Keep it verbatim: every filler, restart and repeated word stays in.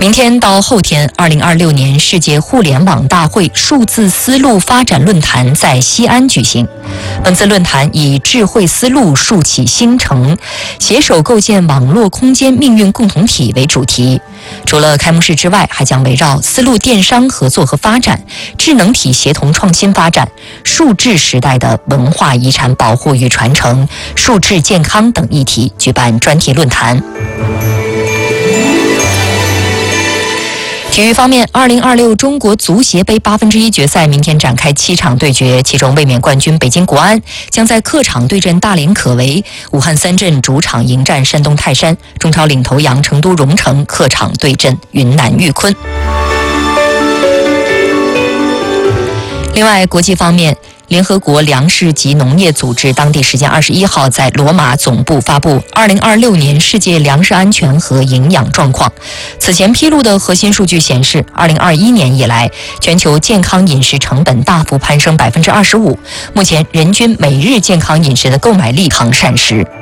明天到后天，二零二六年世界互联网大会数字丝路发展论坛在西安举行。本次论坛以智慧丝路竖起新城，携手构建网络空间命运共同体为主题。除了开幕式之外，还将围绕丝路电商合作和发展、智能体协同创新发展、数字时代的文化遗产保护与传承、数字健康等议题举办专题论坛。体育方面，二零二六中国足协杯八分之一决赛明天展开七场对决，其中卫冕冠军北京国安将在客场对阵大连可为，武汉三镇主场迎战山东泰山，中超领头羊成都蓉城客场对阵云南玉坤。另外，国际方面，联合国粮食及农业组织当地时间二十一号在罗马总部发布二零二六年世界粮食安全和营养状况。此前披露的核心数据显示，二零二一年以来，全球健康饮食成本大幅攀升百分之二十五。目前，人均每日健康饮食的购买力扛膳食。